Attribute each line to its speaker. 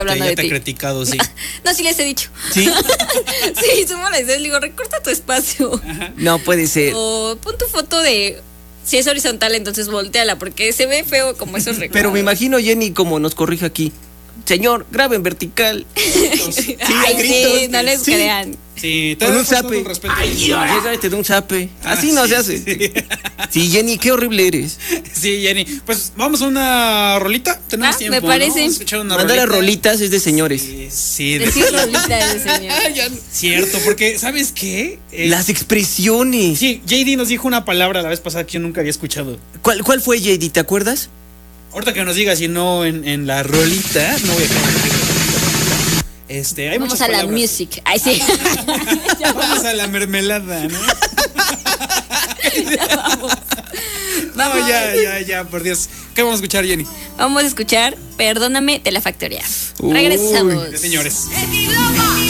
Speaker 1: hablando
Speaker 2: ya
Speaker 1: de
Speaker 2: te
Speaker 1: ti.
Speaker 2: ha criticado, sí.
Speaker 1: No, sí les he dicho.
Speaker 3: ¿Sí?
Speaker 1: Sí, sumo les digo, recorta tu espacio.
Speaker 3: No puede ser.
Speaker 1: O pon tu foto de... Si es horizontal, entonces volteala, porque se ve feo como esos recuadros.
Speaker 3: Pero me imagino Jenny como nos corrige aquí. Señor, grabe en vertical.
Speaker 2: Sí,
Speaker 1: Ay,
Speaker 3: gritos.
Speaker 1: sí, no les
Speaker 3: Sí.
Speaker 1: crean.
Speaker 2: Sí, te
Speaker 3: Con un
Speaker 2: das todo
Speaker 3: zape.
Speaker 2: el respeto.
Speaker 3: Llega y te da un zape. Así no
Speaker 2: sí,
Speaker 3: se hace. Sí, Jenny, qué horrible eres.
Speaker 2: Sí, Jenny. Pues vamos a una rolita. Tenemos tiempo,
Speaker 1: me parece.
Speaker 2: ¿no? Vamos a escuchar una
Speaker 3: Mandar a
Speaker 2: rolita.
Speaker 3: rolitas es de señores.
Speaker 2: Sí,
Speaker 1: Decir rolita de señor.
Speaker 2: Cierto, porque ¿sabes qué?
Speaker 3: Las expresiones.
Speaker 2: Sí, JD nos dijo una palabra la vez pasada que yo nunca había escuchado.
Speaker 3: ¿Cuál fue, JD? ¿Te acuerdas?
Speaker 2: Ahorita que nos diga, si no en la rolita, no voy a hay
Speaker 1: Vamos
Speaker 2: muchas
Speaker 1: a la
Speaker 2: palabras.
Speaker 1: music. Ay, sí.
Speaker 2: Vamos a la mermelada, ¿no?
Speaker 1: Vamos.
Speaker 2: No, ya, por Dios. ¿Qué vamos a escuchar, Jenny?
Speaker 1: Vamos a escuchar Perdóname de La Factoría.
Speaker 3: Uy.
Speaker 1: Regresamos.
Speaker 2: Señores.
Speaker 4: Eddie Lover.